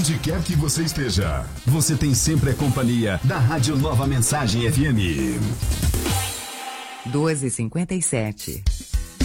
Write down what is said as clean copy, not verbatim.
Onde quer que você esteja, você tem sempre a companhia da Rádio Nova Mensagem FM. 12h57.